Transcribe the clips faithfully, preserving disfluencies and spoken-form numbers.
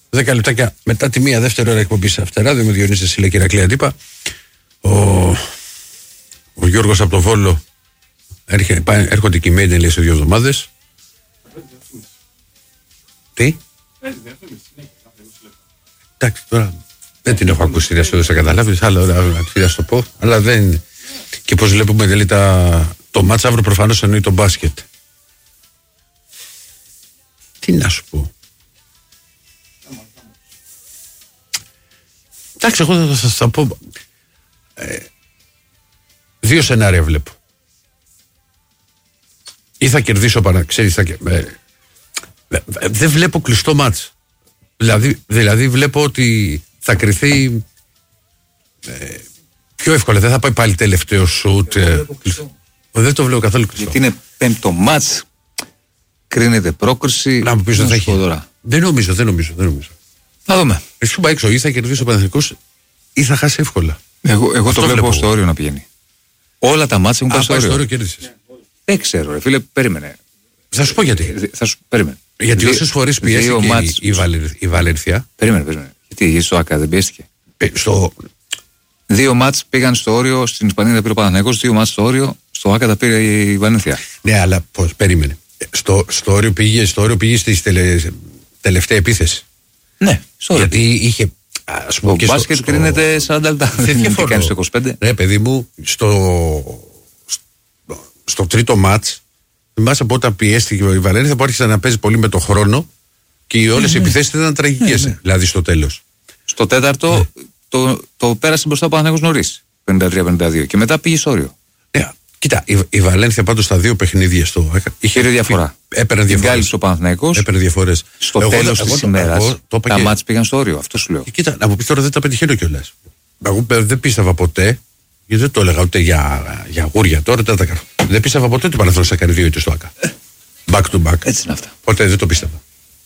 δέκα λεπτάκια μετά τη μία δεύτερη ώρα εκπομπή Αυτερά. Δεν με Διονύση Σίλα και Ηρακλή Αντίπα. Ο, ο Γιώργος από το Βόλο έρχε, έρχονται και οι Μέιντεν λέει σε δύο εβδομάδες. Τι? Εντάξει, τώρα δεν την έχω ακούσει, δεν θα καταλάβεις, άλλα ώρα να το πω, αλλά δεν. Και πώς βλέπουμε δηλαδή τα, το μάτσα αύριο προφανώς εννοεί το μπάσκετ. Τι να σου πω. Εντάξει, εγώ θα σας θα πω. Ε, δύο σενάρια βλέπω. Ή θα κερδίσω παρά, ξέρεις, θα, ε, ε, ε, δεν βλέπω κλειστό μάτς. Δηλαδή, δηλαδή βλέπω ότι θα κρυθεί ε, πιο εύκολα. Δεν θα πάει πάλι τελευταίο σουτ. Ε, δεν το βλέπω καθόλου κλειστό. Γιατί είναι πέμπτο μάτς, κρίνεται πρόκριση. Να μου πεις ότι θα έχει. Δεν νομίζω, δεν νομίζω, δεν νομίζω. Να δούμε. Εσύ σου πάει έξω, ή θα κερδίσει ο Παναθηναϊκός ή θα χάσει εύκολα. Εγώ, εγώ το βλέπω στο όριο να πηγαίνει. Όλα τα μάτς έχουν πάει στο όριο. Κέρδισες. Δεν ξέρω, ρε φίλε, περίμενε. Θα σου πω γιατί. Θα σου περίμενε. Γιατί όσες φορές πιέστηκε μάτς... η, Βαλερ, η Βαλένθια. Περίμενε, περίμενε. Γιατί στο ΆΚΑ δεν πιέστηκε. Ε, στο... Δύο μάτς πήγαν στο όριο, στην Ισπανία τα πήρε ο Παναθηναϊκός, δύο μάτς στο όριο, στο ΆΚΑ τα πήρε η Βαλένθια. Ναι, αλλά πώς, περίμενε. Στο, στο όριο πήγε, στο όριο πήγε στη τελε, τελευταία επίθεση. Ναι, στο όριο. Γιατί είχε. Ας πούμε, το μπάσκετ στο... κρίνεται σαράντα λεπτά. Δεν κάνει στο είκοσι πέντε. Ναι, παιδί μου, στο, στο, στο τρίτο μάτς. Θυμάσαι από όταν πιέστηκε η Βαλένθια που άρχισε να παίζει πολύ με το χρόνο και όλες οι ναι, επιθέσεις ήταν τραγικές, ναι, ναι. Δηλαδή στο τέλος. Στο τέταρτο ναι. το, το πέρασε μπροστά ο Παναθηναϊκός νωρίς, πενήντα τρία πενήντα δύο, και μετά πήγε στο όριο. Ναι, κοίτα, η, η Βαλένθια πάντως στα δύο παιχνίδια στο. Είχε διαφορά. Έπαιρνε διαφορές. Κάλυψε ο Παναθηναϊκός. Έπαιρνε διαφορές. Στο τέλος της ημέρας τα και... μάτς πήγαν στο όριο. Αυτό σου λέω. Και κοίτα, να μου πει τώρα δεν τα πετυχαίνω κιόλας. Εγώ δεν πίστευα ποτέ. Γιατί δεν το έλεγα ούτε για, για γούρια τώρα, δεν τα κάνω. Δεν πίστευα ποτέ ότι ο Παναθηναϊκός θα κάνει δύο ήττες στο ΆΚΑ. Back to back. Έτσι είναι αυτά. Ποτέ δεν το πίστευα.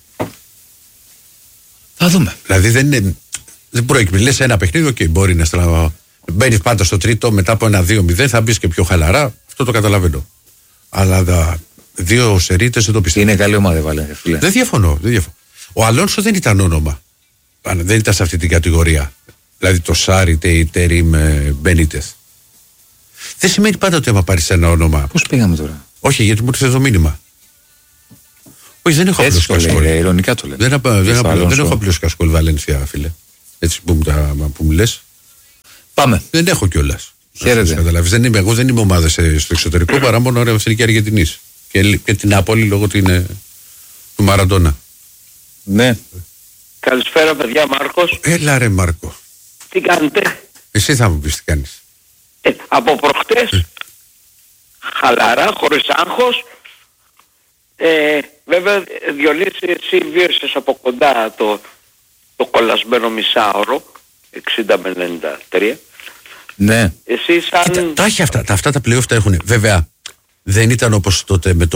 Θα δούμε. Δηλαδή δεν είναι. Δεν προέκυπτει. Λες ένα παιχνίδι, okay, μπορεί να στραβά. Μπαίνει πάντα στο τρίτο, μετά από ένα δύο μηδέν θα μπει και πιο χαλαρά. Αυτό το καταλαβαίνω. Αλλά τα δύο σερίτες δεν το πιστεύω. Είναι καλή ομάδα, βάλε, φίλε. Δεν διαφωνώ, δεν διαφωνώ. Ο Αλόνσο δεν ήταν όνομα. Δεν ήταν σε αυτή την κατηγορία. Δηλαδή το Σάρι, η Τέρι με Μπενίτεθ. Δεν σημαίνει πάντα ότι άμα πάρει ένα όνομα. Πώς πήγαμε τώρα. Όχι, γιατί μου ήρθε το μήνυμα. Όχι, δεν έχω απλώς κασκόλ. Ειρωνικά το λέω. Δεν, δεν, δεν, δεν έχω απλώς κασκόλ Βαλένθια, φίλε. Έτσι που μου, τα, που μου λες. Πάμε. Δεν έχω κιόλας. Χαίρετε. Δεν είμαι, εγώ δεν είμαι ομάδα στο εξωτερικό παρά μόνο Εθνική Αργεντινής. Και, και την Νάπολη λόγω την, του Μαραντόνα. Ναι. Καλησπέρα παιδιά, Μάρκος. Έλα ρε Μάρκο. Τι κάνετε? Εσύ θα μου πεις τι κάνεις. Ε, από προχτές, ε. χαλαρά, χωρίς άγχος. Ε, βέβαια, Διονύση, εσύ βίωσες από κοντά το, το κολλασμένο μισάωρο, εξήντα με ενενήντα τρία. Ναι. Εσύ σαν... Κοίτα, τα έχει αυτά, τα, αυτά τα playoff τα έχουν. Βέβαια, δεν ήταν όπως τότε με το...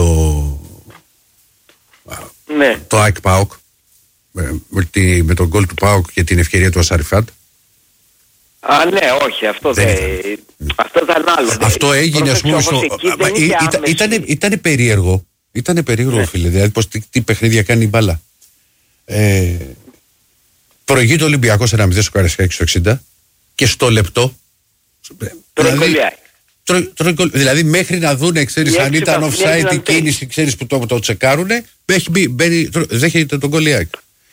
Ναι. Το ΑΕΚ ΠΑΟΚ. Με, με, τη, με τον γκολ του ΠΑΟΚ και την ευκαιρία του Ασαριφάτ. Α, ναι, όχι, αυτό δεν, δεν ήταν. Αυτό ήταν άλλο. Αυτό έγινε, ας πούμε, στο... Ήτανε, ήτανε περίεργο. Ήτανε περίεργο, ναι. Φίλε. Δηλαδή, πώς, τι, τι παιχνίδια κάνει η μπάλα. Ε, προηγείται ο Ολυμπιακός ένα μηδέν στο Καραϊσκάκι στο εξήντα και στο λεπτό. Δηλαδή, τρο, τρο, τρο, δηλαδή, μέχρι να δούνε, ξέρεις, αν ήταν offside η κίνηση, ξέρεις, που το, το τσεκάρουνε, δέχεται τον Κολιάκ.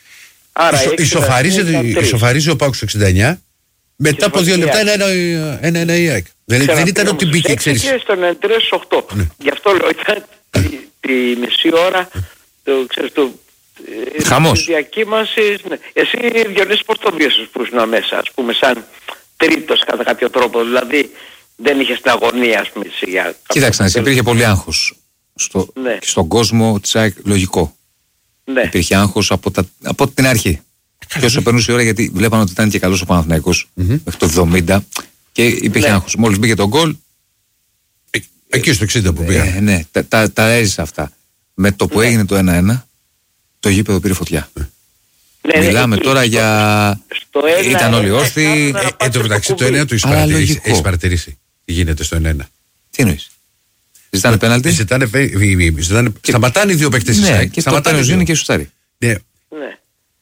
Ισοφαρίζει ο Πάκος στο εξήντα εννιά. Μετά από δύο λεπτά ένα ένα η ΑΕΚ. Δεν ήταν ότι μπήκε, ξέρεις. Και στον τρία οκτώ. Γι' αυτό λέω, ήταν τη μισή ώρα, ξέρεις, το... Χαμός. Διακύμανσης. Εσύ, Διονύση, πώς το βίωσες που ήσουν μέσα, ας πούμε, σαν τρίτος κατά κάποιο τρόπο, δηλαδή δεν είχες την αγωνία, ας πούμε. Για... Κοίταξε, υπήρχε πολύ άγχος στο... ναι. και στον κόσμο της ΑΕΚ, λογικό. Ναι. Υπήρχε άγχος από, τα... από την αρχή. Και όσο περνούσε η ώρα, γιατί βλέπανε ότι ήταν και καλός ο Παναθηναϊκός mm-hmm. μέχρι το εβδομήντα και υπήρχε ναι. άγχος. Μόλις μπήκε τον γκολ. Ε, εκεί στο εξήντα που πήγα. Ε, ναι, τα, τα, τα έζησα αυτά. Με το που ναι. έγινε το ένα ένα, το γήπεδο πήρε φωτιά. Ναι, μιλάμε ναι, τώρα στο, για. Στο ένα, ήταν όλοι όρθιοι. Εν τω μεταξύ το ένα του έχει παρατηρήσει. Τι γίνεται στο ένα ένα. Τι εννοείς? Ζητάνε πέναλτι. Σταματάνε οι δύο παίκτες της ΑΕΚ. Και το πέναλτι είναι και σουτάρι. Ναι.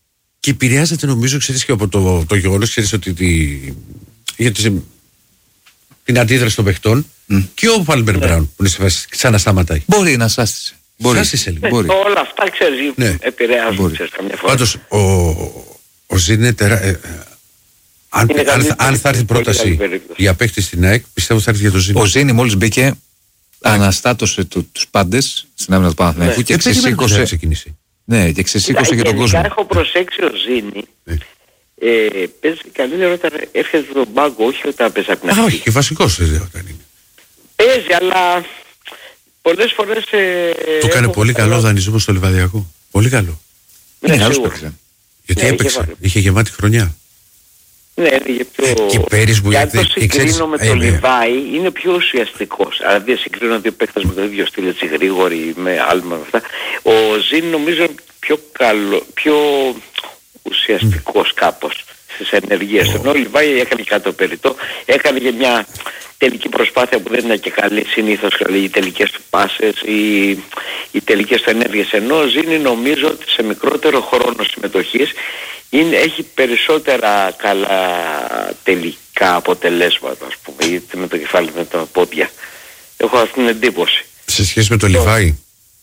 Και επηρεάζεται νομίζω, ξέρεις, και από το, το γεγονός, ξέρεις, ότι τη, για τη, την αντίδραση των παιχτών mm. και ο Πάλμερ Μπράουν που είναι σε φάση σαν να σταματάει. Μπορεί να σάστησε. Μπορεί. Σάστησε λίγο. Ναι, μπορεί. Όλα αυτά, ξέρεις, ναι. επηρεάζουν, ξέρεις, καμιά φορά. Πάντως, ο, ο Ζήν είναι τερα... ε, αν, αν, αν, αν θα έρθει πρόταση για παίχτη στην ΑΕΚ, πιστεύω θα έρθει για το Ζήν. Ο Ζήνη μόλις μπήκε, ναι. αναστάτωσε του, τους πάντες στην άμυνα του Παναθηναϊκού ναι. και ξεσήκωσε. Ναι, και ξεσήκωσε και τον κόσμο. Έχω προσέξει ο Ζήνη. Ναι. Ε, παίζει καλύτερα όταν έρχεται στον πάγκο, όχι όταν παίζει από την αρχή. Όχι, και βασικός όταν είναι. Παίζει, αλλά πολλές φορές... Ε, το έκανε πολύ καλό δανεισμό στο Λιβαδιακό. Πολύ καλό. Ναι, ναι, έπαιξε. Γιατί ναι, έπαιξε, είχε, είχε γεμάτη χρονιά. Ναι, έλεγε πιο... Και πέρυσι που γιατί... Αν το συγκρίνω με τον Λιβάη, είναι πιο ουσιαστικός. Αν δεν συγκρίνω δύο παίκτες με το ίδιο στυλ, έτσι γρήγοροι, με άλμα, με αυτά. Ο Ζήν νομίζω πιο καλό, πιο ουσιαστικός mm. κάπως στις ενεργείες. Oh. Ενώ ο Λιβάη έκανε και κάτι το περιττό, έκανε και μια τελική προσπάθεια που δεν είναι και καλή συνήθως, οι τελικές του πάσες, οι, οι τελικές του ενέργειες. Ενώ ο Ζήνη νομίζω ότι σε μικρότερο χρόνο συμμετοχής είναι, έχει περισσότερα καλά τελικά αποτελέσματα, ας πούμε, είτε με το κεφάλι με τα πόδια. Έχω αυτή την εντύπωση. Σε σχέση με το Λιβάη.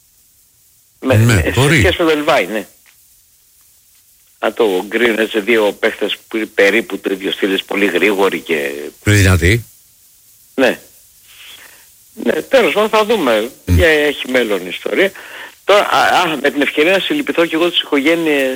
Με, ναι, σε σχέση με το Λιβάη, ναι. Αν το γκρίνω σε δύο παίχτες που είναι περίπου το ίδιο στήλες, πολύ γρήγοροι και... Δυνατοί. Ναι. Ναι, τέλος πάντων θα δούμε. Mm. Για έχει μέλλον η ιστορία. Τώρα, α, α, με την ευκαιρία να συλληπιθώ και εγώ τις οικογένειες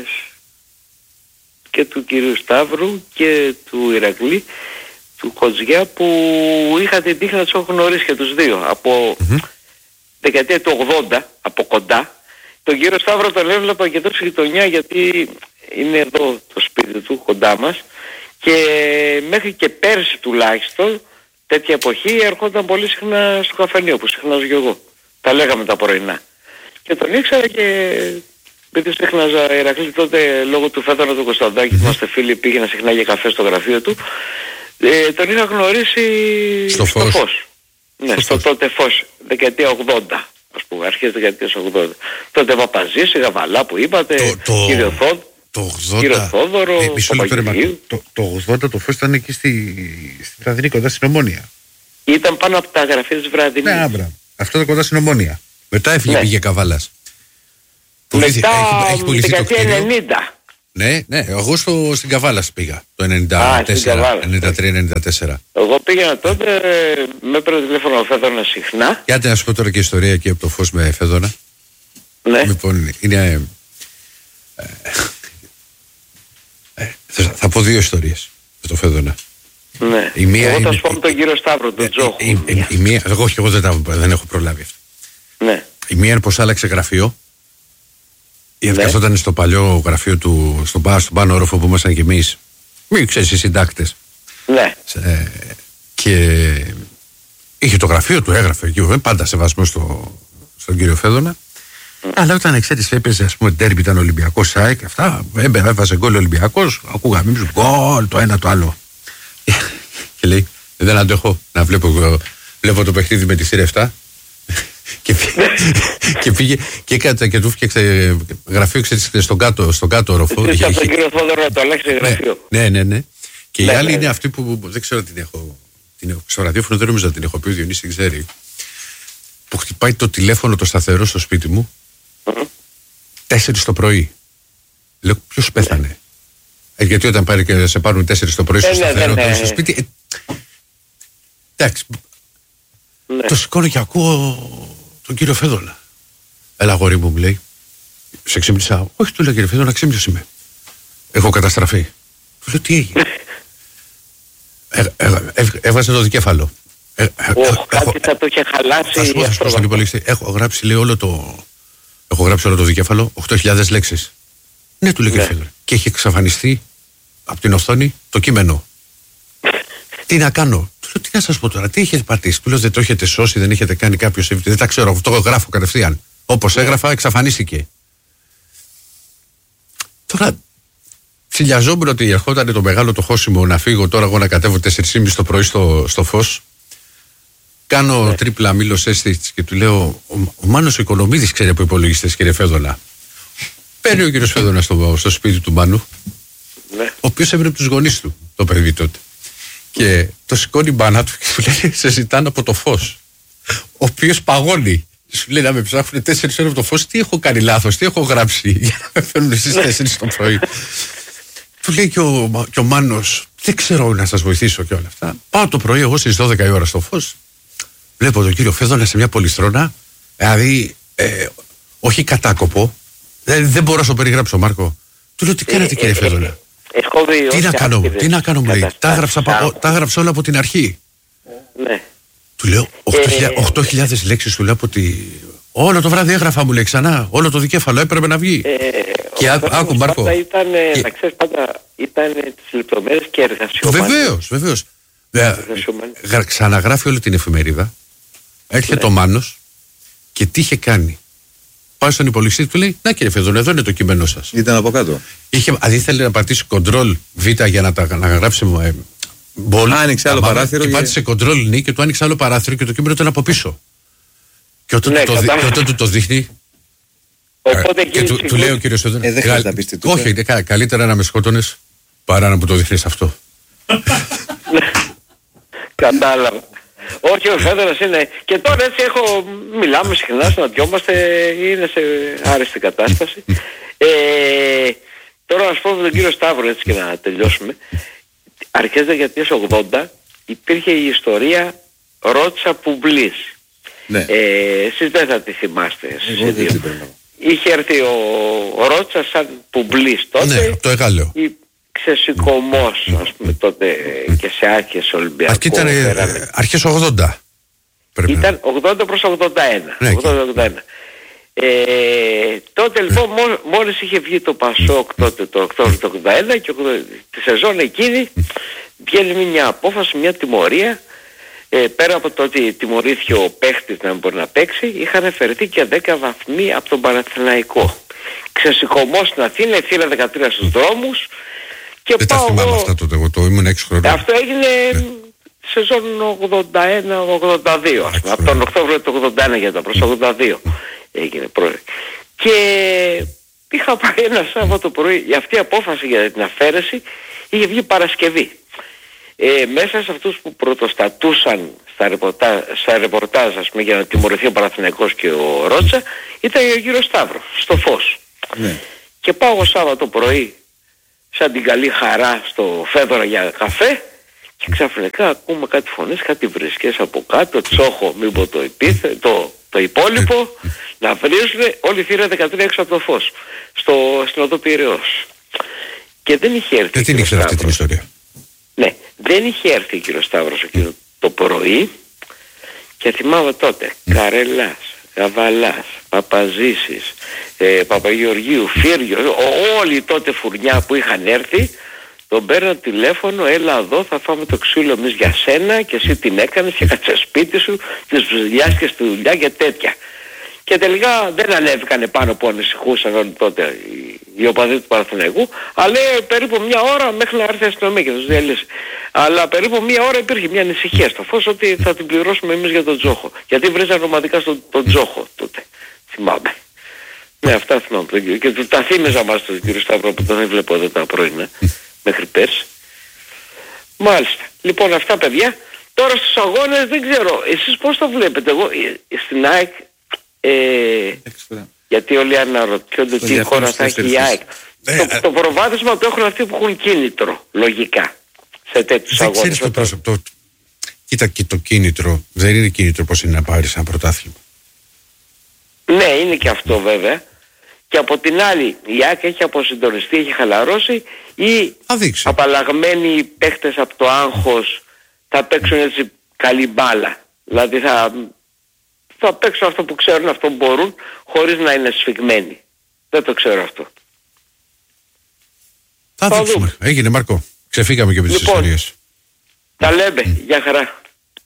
και του κυρίου Σταύρου και του Ηρακλή, του Κοτζιά, που είχα την τύχη να τους έχω γνωρίσει και τους δύο. Από mm-hmm. δεκαετία του ογδόντα, από κοντά. Τον κύριο Σταύρο τον έβλεπα και τόσο γειτονιά, γιατί είναι εδώ το σπίτι του, κοντά μας. Και μέχρι και πέρσι τουλάχιστον, τέτοια εποχή, ερχόταν πολύ συχνά στο καφενείο που συχνάζω και εγώ. Τα λέγαμε τα πρωινά. Και τον ήξερα και επειδή συχνάζα Ηρακλή τότε λόγω του Φέδωνα του Κωνσταντάκη, που είμαστε φίλοι, πήγαινα συχνά για καφέ στο γραφείο του. Ε, τον είχα γνωρίσει στο, στο Φως. φως. Ναι, στο, στο τότε Φως, δεκαετία ογδόντα. Ας πούμε, αρχές δεκαετίας ογδόντα. Τότε Παπαζής, η Γαβαλά που είπατε, το, το, κύριο, Θόδ, το ογδόντα, κύριο Θόδωρο, ε, Παπαγγελίου. Το, το ογδόντα το Φως ήταν εκεί στη, στη Βραδινή, κοντά στην Ομόνια. Ήταν πάνω από τα γραφεία της Βραδινής. Ναι, άμπρα. Αυτό το κοντά στην Ομόνια. Μετά έφυγε, ναι. πήγε Καβάλας. Μετά, έχει, έχει δεκαετία ενενήντα. Ναι, ναι, εγώ στο, στην Καβάλας πήγα το ενενήντα τέσσερα, ενενήντα τρία ενενήντα τέσσερα. Εγώ πήγαινα τότε, με έπαιρνε τηλέφωνο ο Φέδωνα συχνά. Γιάντε να σου πω τώρα και ιστορία εκεί από το Φως με Φέδωνα. Ναι. Λοιπόν, είναι... Ε, ε, θα, θα πω δύο ιστορίες με το Φέδωνα. Ναι, η μία εγώ θα είναι, σου πω με τον κύριο Σταύρο, τον Τζόχο. Η, η, η, η μία, εγώ, εγώ δεν, τα, δεν έχω προλάβει αυτό. Ναι. Η μία είναι πως άλλαξε γραφείο. Γιατί ναι. καθόταν στο παλιό γραφείο του, στον, στον πάνω όροφο που ήμασταν κι εμείς. Μην ξέρεις, οι συντάκτες. Ναι. Ε, και είχε το γραφείο του, έγραφε εκεί, πάντα σεβασμό στο, στον κύριο Φέδωνα. Mm. Αλλά όταν ξέρεις, έπαιζε, ας πούμε, τέρμπι, ήταν Ολυμπιακός ΣΑΕΚ, αυτά, έμπαινε, έβαζε γκολ Ολυμπιακός, ακούγαμε εμείς γκολ, το ένα το άλλο. Και λέει, δεν αντέχω να βλέπω, βλέπω το παιχνίδι με τη θύρα επτά. και, πήγε, και πήγε και έκανε και του φτιάξε γραφείο, ξέρεις, στον κάτω, στον κάτω όροφο. Είχε τον κύριο Θόδωρο να το αλλάξει γραφείο. Ναι, ναι, ναι. Και η άλλη είναι αυτή που δεν ξέρω την έχω. Την έχω στο ραδιόφωνο δεν νομίζω να την έχω πει, ο Διονύσης την ξέρει. Που χτυπάει το τηλέφωνο το σταθερό στο σπίτι μου τέσσερις το πρωί. Λέω, ποιος πέθανε? Ε, γιατί όταν πάρει και σε πάρουν τέσσερις το πρωί στο σταθερό στο σπίτι. Εντάξει. Το σηκώνω και ακούω τον κύριο Φέδωνα. Έλα, αγόρι μου, μου λέει. Σε ξύπνησα. Όχι, του λέω, κύριε Φέδωνα, ξύπνιος είμαι. Έχω καταστραφεί. Του λέω, τι έγινε? ε, ε, ε, έβγαζε το δικέφαλο. Ε, ε, oh, κάτι έχω, θα το είχε χαλάσει. Θα σου πω, θα σου πω στον υπολογιστή. Έχω γράψει, λέει, όλο το... Έχω γράψει όλο το δικέφαλο, οκτώ χιλιάδες λέξεις. Ναι, του λέει, κύριε Φέδωνα. Και έχει εξαφανιστεί από την οθόνη το κείμενο. Τι να κάνω? Του λέω, τι να σας πω τώρα, τι έχετε πατήσει? Του λέω, δεν το έχετε σώσει, δεν έχετε κάνει κάποιο save, δεν τα ξέρω, αυτό γράφω κατευθείαν. Όπως έγραφα, εξαφανίστηκε. Τώρα, ψηλιαζόμουν ότι ερχόταν το μεγάλο το χώσιμο να φύγω τώρα εγώ να κατέβω τέσσερις και μισή το πρωί στο, στο Φως. Κάνω ναι. τρίπλα μήλος αίσθηση και του λέω, ο, ο Μάνος ο Οικονομίδης ξέρει από υπολογιστές, κύριε Φέδωνα. Παίρνει ο κύριος Φέδωνας στο, στο σπίτι του Μάνου, ναι. ο οποίος έμεινε από τους γονείς του, το παιδί τότε. Και το σηκώνει η μπάνα του και του λέει: σε ζητάνε από το φως. Ο οποίος παγώνει. Σου λέει να με ψάχνουν τέσσερις ώρες από το φως. Τι έχω κάνει λάθος, τι έχω γράψει για να με φέρνουν εσείς τέσσερις το πρωί. Του λέει και ο, και ο Μάνος: δεν ξέρω να σας βοηθήσω και όλα αυτά. Πάω το πρωί εγώ στις δώδεκα η ώρα στο φως. Βλέπω τον κύριο Φέδωνα σε μια πολυστρώνα. Δηλαδή, ε, όχι κατάκοπο. Δεν, δεν μπορώ να σου περιγράψω, Μάρκο. Του λέω: τι κάνετε, κύριε Φέδωνα? Τι να κάνω, τι να κάνω, μου λέει. Τα έγραψα όλα από την αρχή. Ναι. Του λέω: οκτώ χιλιάδες λέξεις, του λέω από τη. Όλο το βράδυ έγραφα, μου λέει ξανά. Όλο το δικέφαλο έπρεπε να βγει. Ε, και άκου, άκου Μάρκο. Πάντα ήταν, και... να ξέρεις, πάντα ήταν τις λεπτομέρειες και εργασιομανίες. Βεβαίως, βεβαίως. Γρα, ξαναγράφει όλη την εφημερίδα. Έρχεται ναι. ο Μάνος και τι είχε κάνει. Πάει στον υπολογιστή, του λέει: να κύριε Φέδωνα, εδώ είναι το κείμενό σας. Ήταν από κάτω. Είχε, αν ήθελε να πατήσει κοντρόλ Β για να, τα, να γράψει. Ε, μπολ, άνοιξε άλλο παράθυρο. Και, και πάτησε κοντρόλ νι και του άνοιξε άλλο παράθυρο και το κείμενο ήταν από πίσω. Και όταν, ναι, το, το, το, το, το δείχνει. Οπότε και του, του λέει ο κύριος Φέδωνα: ε, δεν χρειάζεται να πεις τι. Όχι, κα, καλύτερα να με σκότωνες παρά να μου το δείχνεις αυτό. Κατάλαβα. Όχι, ο Φέδωνας είναι. Και τώρα έτσι έχω. Μιλάμε συχνά, συναντιόμαστε, είναι σε άρεστη κατάσταση. ε, τώρα να σου πω με τον κύριο Σταύρο, έτσι και να τελειώσουμε. Αρχές δεκαετίας ογδόντα υπήρχε η ιστορία Ρότσα Πουμπλής. Ναι. Ε, εσείς δεν θα τη θυμάστε. Εσείς είχε έρθει ο, ο Ρότσα σαν Πουμπλής τότε. Ναι, το Εγάλεο. Ξεσηκωμός, ας πούμε, τότε και σε άρχες Ολυμπιακό. Αυτή ήταν ε, αρχές ογδόντα. Ήταν ογδόντα προς ογδόντα ένα. Ναι, ογδόντα ογδόντα ένα. Ε, τότε λοιπόν μόλις, μόλις είχε βγει το Πασόκ τότε το Οκτώβριο του ογδόντα ένα και τη σεζόν εκείνη βγαίνει μια απόφαση, μια τιμωρία. Ε, πέρα από το ότι τιμωρήθηκε ο παίχτης να μην μπορεί να παίξει, είχαν αφαιρεθεί και δέκα βαθμοί από τον Παναθηναϊκό. Ξεσηκωμός στην Αθήνα, Ευθύρα δεκατρία στους δρόμους. Και δεν τα θυμάμαι εγώ... αυτά τότε, εγώ το ήμουν έξι χρόνια. Αυτό έγινε ναι. σεζόν ογδόντα ένα ογδόντα δύο, ας πούμε, από τον Οκτώβριο του ογδόντα ένα για τα προς ογδόντα δύο έγινε πρώτα. Και είχα πάει ένα Σάββατο πρωί, για αυτή η απόφαση για την αφαίρεση είχε βγει Παρασκευή. Ε, μέσα σε αυτούς που πρωτοστατούσαν στα ρεπορτάζ, στα ρεπορτάζ ας πούμε, για να τιμωρηθεί ο Παναθηναϊκός και ο Ρότσα ήταν ο κύριος Σταύρο, στο Φως. Ναι. Και πάω εγώ Σάββατο πρωί σαν την καλή χαρά στο Φέδωνα για καφέ και ξαφνικά ακούμε κάτι φωνές, κάτι βρισκές από κάτω, Τσόχο, μην πω το, επίθε, το, το υπόλοιπο, να βρίζουν όλη η θύρα δεκατρία έξω από το Φως, στο, στην οδό Πειραιώς. Και δεν είχε έρθει. Δεν την ήξερα αυτή την ιστορία. Ναι, δεν είχε έρθει ο κύριος Σταύρος εκείνο το πρωί και θυμάμαι τότε mm. Καρελάς, Γαβαλάς, Παπαζήσης, ε, Παπαγεωργίου, Φύριο, όλοι τότε φουρνιά που είχαν έρθει, τον παίρνω τηλέφωνο, έλα εδώ, θα φάμε το ξύλο εμείς για σένα και εσύ την έκανες και κάτσε σπίτι σου, τις δουλειάς και στη δουλειά και τέτοια. Και τελικά δεν ανέβηκαν πάνω που ανησυχούσαν όλοι τότε οι, οι οπαδοί του Παναθηναϊκού, αλλά περίπου μια ώρα μέχρι να έρθει η αστυνομία και τους διαλύσει. Αλλά περίπου μια ώρα υπήρχε μια ανησυχία στο Φως ότι θα την πληρώσουμε εμείς για τον Τζόχο. Γιατί βρίζαν ομαδικά στον τον Τζόχο τότε. Θυμάμαι. Ναι, αυτά θυμάμαι. Και του τα θύμιζα μας τον κύριο Σταύρο που τον έβλεπω εδώ τα πρωινά μέχρι πέρσι. Μάλιστα. Λοιπόν, αυτά παιδιά. Τώρα στους αγώνες δεν ξέρω. Εσείς πώς το βλέπετε? Εγώ στην ΑΕΚ Ε, γιατί όλοι αναρωτιόνται τι χώρα θα έχει η ΑΕΚ. Το, το προβάδισμα το έχουν αυτοί που έχουν κίνητρο, λογικά, σε τέτοιους αγώνες. Ξέρεις το πρόσωπο, το, κοίτα και το κίνητρο, δεν είναι κίνητρο πως είναι να πάρεις ένα πρωτάθλημα. Ναι, είναι και αυτό βέβαια. Και από την άλλη η ΑΕΚ έχει αποσυντονιστεί, έχει χαλαρώσει ή απαλλαγμένοι παίχτες από το άγχος θα παίξουν έτσι καλή μπάλα. Δηλαδή θα... θα παίξουν αυτό που ξέρουν, αυτό που μπορούν, χωρίς να είναι σφιγμένοι. Δεν το ξέρω αυτό. Θα, θα δείξουμε. Δούμε. Έγινε Μάρκο. Ξεφύγαμε και με τις λοιπόν, ιστορίες. Τα λέμε. Mm. Γεια χαρά.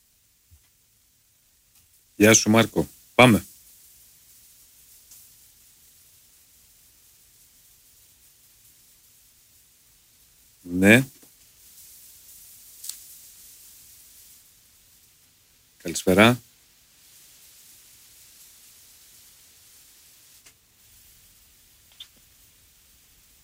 Γεια σου Μάρκο. Πάμε. Ναι. Καλησπέρα.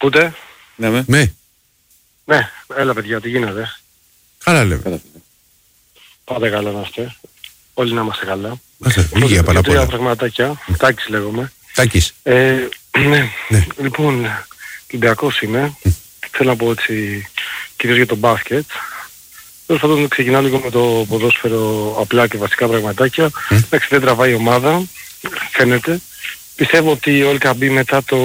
Ακούτε? Ναι, ναι. Ναι. Ναι, έλα παιδιά, τι γίνεται? Καλά λέμε. Πάτε καλά να είστε. Όλοι να είμαστε καλά. Λίγια παρά πολλά. Τρία πραγματάκια. Τάκης λέγομαι. Τάκης. Ε, ναι. ναι. Λοιπόν, Ολυμπιακός είμαι. Θέλω να πω έτσι κυρίως για το μπάσκετ. Τέλος πάντων ξεκινάω λίγο με το ποδόσφαιρο απλά και βασικά πραγματάκια. Εντάξει, δεν τραβάει η ομάδα. Φαίνεται. Πιστεύω ότι ο Ελκαμπή μετά το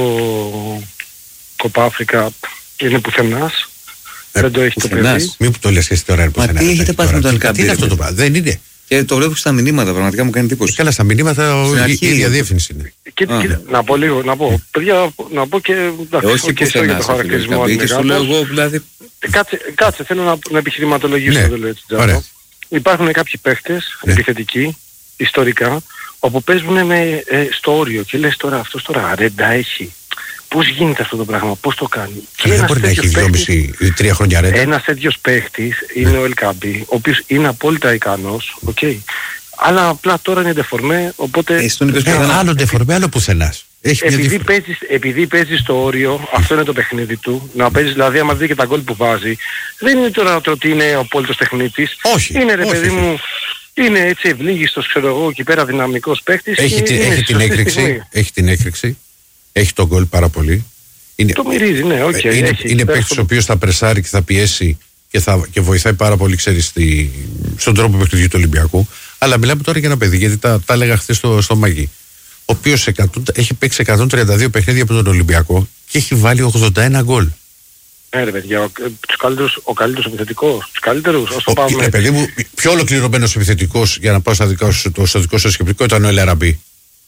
Κοπα Αφρικα είναι πουθενάς. Ε, δεν το έχει το παιδί. Μην που το λες και εσύ τώρα είναι πουθενάς. Μα τι έχετε πάθει με το Ελκαμπή? Τι είναι αυτό το πράγμα? Δεν είναι. Και το βλέπω στα μηνύματα, πραγματικά μου κάνει εντύπωση. Καλά, στα μηνύματα η ίδια διεύθυνση είναι. Και, και, να πω λίγο, να πω, παιδιά, να πω και... Εντάξει, ε, όχι πουθενάς, για το χαρακτηρισμό. Και σου λέω εγώ, δηλαδή... Κάτσε, κάτσε, θέλω να, να επιχειρηματολογήσω, ναι, το λέω έτσι. Ωραία. Υπάρχουν κάποιοι παίχτες, ναι, επιθετικοί, ιστορικά, όπου παίζουν με, ε, στο όριο και λες τώρα αυτός τώρα ρέντα έχει. Πώς γίνεται αυτό το πράγμα, πώς το κάνει? Και δεν μπορεί να έχει δυόμιση ή τρία χρόνια ρέντα. Ένας τέτοιος παίχτης είναι ο Ελκαμπή, ο οποίος είναι απόλυτα ικανός, okay, αλλά απλά τώρα είναι ντεφορμέ, οπότε... Ε, ε, άλλο ντεφορμέ, άλλο πουθενάς. Επειδή παίζεις, επειδή παίζεις στο όριο, αυτό είναι το παιχνίδι του, να παίζεις δηλαδή άμα δει και τα γκολ που βάζει, δεν είναι τώρα το ότι είναι ο απόλυτος τεχνίτης. Όχι. Είναι ρε όχι, παιδί όχι. μου, είναι έτσι ευλίγιστος, ξέρω εγώ, εκεί πέρα δυναμικός παίχτης. Έχει, είναι, έχει, την έκρηξη, έχει την έκρηξη, έχει τον γκολ πάρα πολύ. Είναι, το μυρίζει, ναι, οκ. Okay, είναι, είναι παίκτης ο οποίος θα πρεσάρει και θα πιέσει και, θα, και βοηθάει πάρα πολύ, ξέρεις, στη, στον τρόπο παιχνιδιού του Ολυμπιακού. Αλλά μιλάμε τώρα για ένα παιδί, γιατί τα, τα έλεγα χθες στο, στο Μαγί. Ο οποίος έχει παίξει εκατόν τριάντα δύο παιχνίδια από τον Ολυμπιακό και έχει βάλει ογδόντα ένα γκολ. Ναι, ρε παιδιά, ο, τους καλύτερους, ο καλύτερος επιθετικός, τους καλύτερους, όσο πάμε. Ε, παιδί μου, πιο ολοκληρωμένος επιθετικός, για να πάω στα δικά σου, το, στο δικό σου σκεπτικό, ήταν ο Ελαραμπή.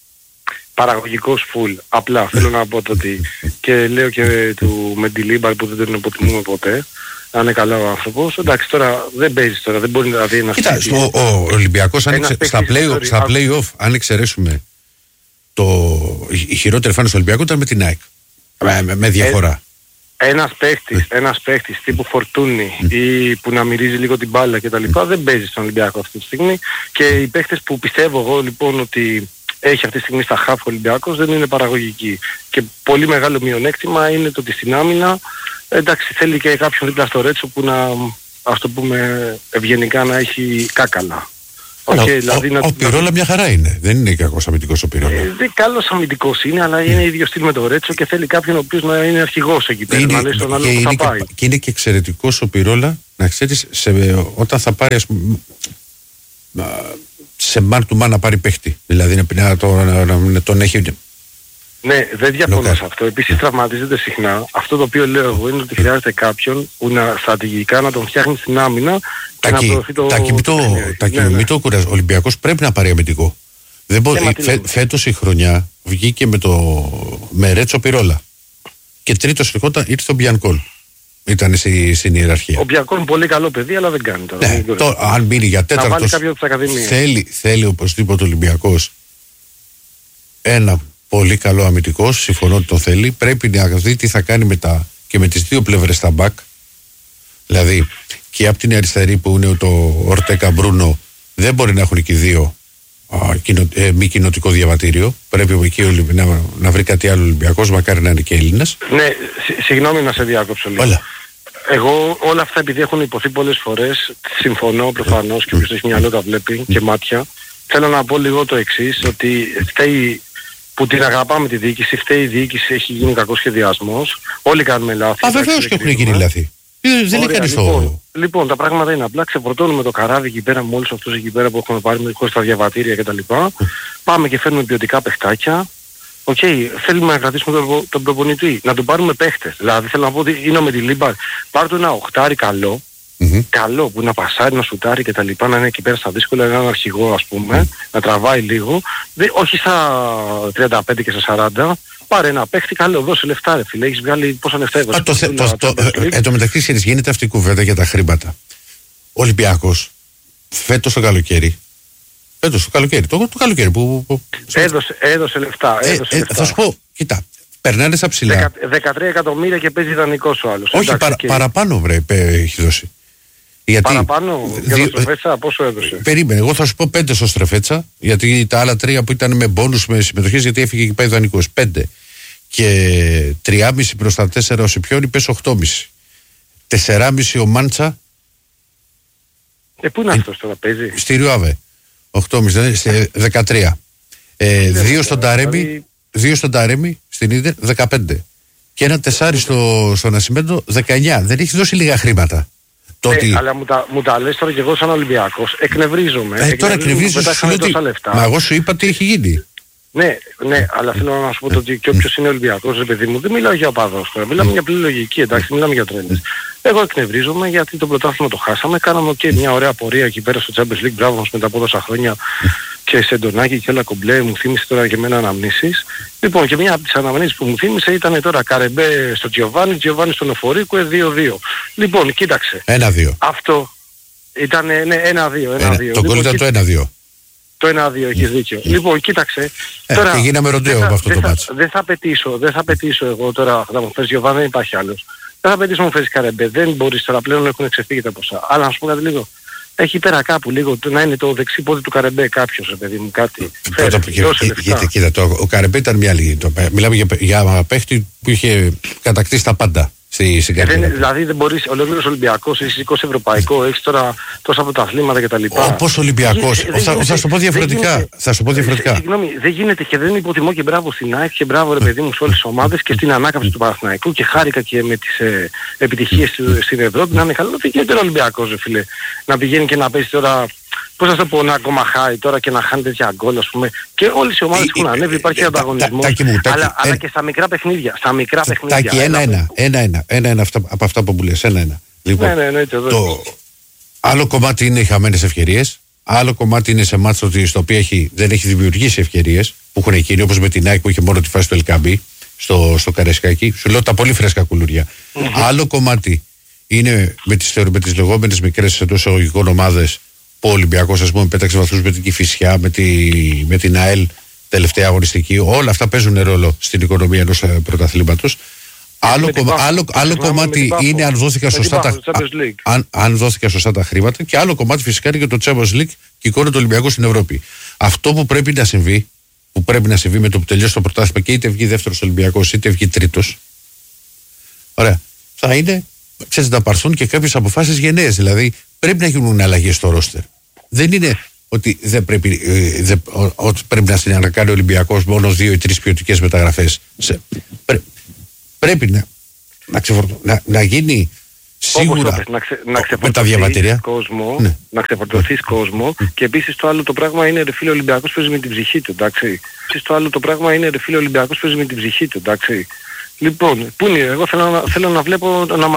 Παραγωγικός φουλ. Απλά θέλω να πω το ότι και λέω και του Μεντιλίμπαρ που δεν τον υποτιμούμε ποτέ. Αν είναι καλά ο άνθρωπος. Εντάξει, τώρα δεν παίζει τώρα, δεν μπορεί να δει ένα... Κοίτα, ο, ο Ολυμπιακός άνοιξε, στα, play, στα play-off, αν εξαιρέσουμε το, η χειρότερη φάνη του Ολυμπιακού ήταν με την ΑΕΚ. Με, με, με διαφορά. Ε, ένας παίχτης, ένας παίχτης τύπου Φορτούνη mm. ή που να μυρίζει λίγο την μπάλα κτλ. Δεν παίζει στον Ολυμπιακό αυτή τη στιγμή. Και οι παίχτες που πιστεύω εγώ λοιπόν ότι έχει αυτή τη στιγμή στα χαφ Ολυμπιακός δεν είναι παραγωγική. Και πολύ μεγάλο μειονέκτημα είναι το ότι στην άμυνα, εντάξει, θέλει και κάποιον δίπλα στο Ρέτσο που να, ας το πούμε ευγενικά, να έχει κάκαλα. Okay, ο, δηλαδή ο, να, ο Πυρόλα να... μια χαρά είναι. Δεν είναι κακός αμυντικός ο Πυρόλα. Ε, δεν καλός αμυντικός είναι, αλλά είναι ίδιο στυλ με το Ρέτσο και θέλει κάποιον ο οποίος να είναι αρχηγός εκεί πέρα. Είναι, να λέει στον άλλο που θα πάει. Και, και είναι και εξαιρετικός ο Πυρόλα, να ξέρεις, σε, όταν θα πάρει, ας πούμε, σε man to man να πάρει παίχτη. Δηλαδή να, το, να, να, να τον έχει... Ναι, δεν διαφωνώ σε αυτό. Επίσης τραυματίζεται συχνά. Αυτό το οποίο λέω εγώ είναι ότι χρειάζεται κάποιον που να στρατηγικά να τον φτιάχνει στην άμυνα και να προωθεί το... Τάκη, μην το, ναι, ναι. το κουράζει. Ο Ολυμπιακός πρέπει να πάρει αμυντικό. Δεν μπορεί, ναι, φέ, φέτος η χρονιά βγήκε με, το, με Ρέτσο Πυρόλα. Και τρίτος ήρθε ο Μπιανκόλ. Ήταν στην ιεραρχία. Ο Μπιανκόλ είναι πολύ καλό παιδί, αλλά δεν κάνει τώρα. Ναι, το, αν μείνει για τέταρτος, θέλει, θέλει οπωσδήποτε ο Ολυμπιακός ένα πολύ καλό αμυντικό, συμφωνώ ότι το θέλει. Πρέπει να δει τι θα κάνει με τα, και με τις δύο πλευρές στα μπακ. Δηλαδή και από την αριστερή που είναι το Ορτέκα Μπρούνο, δεν μπορεί να έχουν και οι δύο α, κοινο, ε, μη κοινοτικό διαβατήριο. Πρέπει εκεί να, να βρει κάτι άλλο Ολυμπιακός, μακάρι να είναι και Έλληνας. Ναι, σ, συγγνώμη να σε διάκοψω λίγο. Όλα. Εγώ όλα αυτά επειδή έχουν υποθεί πολλές φορές, συμφωνώ προφανώς και όποιος έχει μυαλό τα βλέπει και μάτια. Θέλω να πω λίγο το εξής, ότι φταίει που την αγαπάμε τη διοίκηση, φταίει η διοίκηση, έχει γίνει κακός σχεδιασμός. Όλοι κάνουμε λάθη. Α, βεβαίως και έχουν γίνει λάθη. Δεν είναι κανείς λοιπόν, λοιπόν, τα πράγματα είναι απλά. Ξεφορτώνουμε το καράβι εκεί πέρα με όλους αυτούς εκεί πέρα που έχουμε πάρει χωρίς τα διαβατήρια κτλ. Πάμε και φέρνουμε ποιοτικά παιχτάκια. Οκ, okay, θέλουμε να κρατήσουμε τον, τον προπονητή, να τον πάρουμε παίχτες. Δηλαδή θέλω να πω ότι είναι με τη Λίμπα. Πάρ' του ένα οχτάρι καλό, mm-hmm. καλό που να πασάρει, να σουτάρει κτλ. Να είναι εκεί πέρα στα δύσκολα, έναν αρχηγό ας πούμε, mm. να τραβάει λίγο. Δε, όχι στα τριάντα πέντε και στα σαράντα. Πάρε ένα παίχτη καλό, δώσε λεφτά ρε φίλε, έχεις βγάλει πόσα λεφτά έβασες. Το, το, το, το, ε, εν τω μεταξύ γίνεται αυτή η κουβέντα για τα χρήματα. Ο Ολυμπιακός φέτος το καλοκαίρι, φέτος το καλοκαίρι, το, το καλοκαίρι που... που έδωσε, έδωσε λεφτά, έδωσε ε, λεφτά. Ε, θα σου πω, κοίτα, περνάνε στα ψηλά. δεκατρία εκατομμύρια και παίζει ιδανικός ο άλλος. Όχι, εντάξει, παρα, και... παραπάνω βρε, έχει δώσει. Γιατί, παραπάνω, για το Στρεφέτσα πόσο έδωσε. Περίμενε, εγώ θα σου πω πέντε στο Στρεφέτσα, γιατί τα άλλα τρία που ήταν με μπόνους, με συμμετοχές, γιατί έφυγε και πάει ιδανικός, πέντε. και τρία κόμμα πέντε προς τα τέσσερα ο Σιπιόνι πες οκτώ κόμμα πέντε. τέσσερα κόμμα πέντε ο Μάντσα. Ε, πού είναι αυτός τώρα, παίζει? Στη Ριουάβε. οκτώ κόμμα πέντε, δεκατρία. Ε, δύο στον Ταρέμι, δύο στον Ταρέμι, στην Ίντερ, δεκαπέντε. Και ένα τεσάρι στο, στο Νασιμέντο, δεκαεννιά. Δεν έχει δώσει λίγα χρήματα. Ε, ότι... Αλλά μου τα, μου τα λες τώρα και εγώ σαν Ολυμπιακός, εκνευρίζομαι. Ε, τώρα εκνευρίζομαι, μα εγώ σου είπα τι έχει γίνει. Ναι, ναι, αλλά θέλω να σου πω ότι και όποιος είναι Ολυμπιακός, ρε παιδί μου, δεν μιλάω για οπαδός τώρα, μιλάμε για πλήρη λογική, εντάξει, μιλάμε για τρέλες. Εγώ εκνευρίζομαι γιατί το πρωτάθλημα το χάσαμε, κάναμε και μια ωραία πορεία εκεί πέρα στο Champions League, μπράβο μας μετά από τόσα χρόνια και σε εντονάκι και όλα κομπλέ, μου θύμισε τώρα και εμένα αναμνήσεις. Λοιπόν, και μια από τις αναμνήσεις που μου θύμισε ήταν τώρα Καρεμπέ στο Τζιοβάνι, Τζιοβάνι στον Οφορίκο, δύο δύο. Λοιπόν, κοίταξε. ένα δύο. Αυτό ήταν, ναι, ένα δύο. Το γκολ ήταν το ένα δύο. Το ένα δύο, έχεις δίκιο. Λοιπόν, κοίταξε. Ε, τώρα, και γίναμε ροντέο από αυτό δεν το μάτς. Δεν θα πετήσω, δεν θα πετήσω εγώ τώρα, θα μου φέρεις Γιωβάνι, δεν υπάρχει άλλος. Δεν θα πετήσω μου φέρεις Καρεμπέ, δεν μπορείς τώρα πλέον, έχουν εξεφύγει τα ποσά. Αλλά να σου πω κάτι λίγο. Έχει πέρα κάπου λίγο να είναι το δεξί πόδι του Καρεμπέ κάποιος, ρε παιδί μου, κάτι. Φέρε, κοίτα, κοίτα, το, ο Καρεμπέ ήταν μια λίγη. Μιλάμε για, για παίχτη που είχε κατακτήσει τα πάντα. Στη, στην δεν, δηλαδή δεν μπορείς, ολόκληρος Ολυμπιακός, είσαι είκοσι ευρωπαϊκό, έχεις τώρα τόσα πρωταθλήματα κτλ. Όπως Ολυμπιακός, θα, θα σου το πω διαφορετικά. Γίνεται, θα σου πω διαφορετικά. Συγγνώμη, δεν γίνεται και δεν υποτιμώ και μπράβο στην ΑΕΚ και μπράβο ρε παιδί μου σε όλες τις ομάδες και στην ανάκαμψη του Παναθηναϊκού και χάρηκα και με τις ε, επιτυχίες του στην Ευρώπη να είναι καλό. Δεν γίνεται ο Ολυμπιακός ρε φίλε, να πηγαίνει και να παίζει τώρα. Πώς θα το πω, να κομμαχάει τώρα και να χάνει τέτοια γκολ, ας πούμε. Και όλες οι ομάδες έχουν ανέβει, υπάρχει ανταγωνισμός. Αλλά και στα μικρά παιχνίδια. Στα μικρά παιχνίδια. Τάκη, ένα-ένα. Ένα-ένα. Ένα-ένα από αυτά που μου λες. Ένα-ένα. Λοιπόν, ναι, ναι, το άλλο κομμάτι είναι οι χαμένες ευκαιρίες. Άλλο κομμάτι είναι σε μάτς στο οποίο δεν έχει δημιουργήσει ευκαιρίες που έχουν εκείνοι, όπως με την ΑΕΚ που είχε μόνο τη φάση του Ελκαμπή στο, στο Καρεσκάκι. Σου λέω τα πολύ φρέσκα κουλούρια. Mm-hmm. Άλλο κομμάτι είναι με τις, με τις λεγόμενες μικρές εντός εισαγωγικών ομάδες. Ο Ολυμπιακός, ας πούμε, πέταξε βαθμούς με την Κηφισιά, με, τη, με την ΑΕΛ τελευταία αγωνιστική. Όλα αυτά παίζουν ρόλο στην οικονομία ενός πρωταθλήματος. Άλλο, κομμα, άλλο, άλλο κομμάτι είναι αν δόθηκαν σωστά, τα, αν, αν δόθηκαν σωστά τα χρήματα και άλλο κομμάτι φυσικά είναι και το Champions League και η εικόνα του Ολυμπιακού στην Ευρώπη. Αυτό που πρέπει να συμβεί, που πρέπει να συμβεί με το που τελειώσει το πρωτάθλημα και είτε βγει δεύτερος Ολυμπιακός είτε βγει τρίτος, ωραία, θα είναι, ξέρετε, να πάρθουν και κάποιες αποφάσεις γενναίες. Δηλαδή πρέπει να γίνουν αλλαγές στο ρόστερ. Δεν είναι ότι δεν πρέπει, ε, δε, ο, ότι πρέπει να συνανακάνει ο Ολυμπιακός μόνο δύο ή τρεις ποιοτικές μεταγραφές. Σε, πρέ, πρέπει να, να, ξεφορτω, να, να γίνει σίγουρα όπως, να, ξε, να με τα διαβατήρια. Κόσμο, ναι. Να ξεφορτωθείς ναι. κόσμο ναι. Και επίσης το άλλο το πράγμα είναι ρε φίλε ο Ολυμπιακός παίζει με την ψυχή του, εντάξει. Επίσης το άλλο το πράγμα είναι ρε φίλε ο Ολυμπιακός παίζει με την ψυχή του, εντάξει. Λοιπόν, πού είναι, εγώ θέλω να, θέλω να βλέπω να